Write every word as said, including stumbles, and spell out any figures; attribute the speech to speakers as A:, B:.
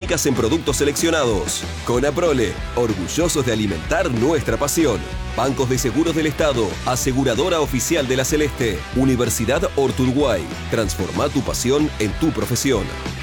A: únicas en productos seleccionados. Conaprole, orgullosos de alimentar nuestra pasión. Bancos de Seguros del Estado, aseguradora oficial de la Celeste. Universidad Horto Uruguay. Transforma tu pasión en tu profesión.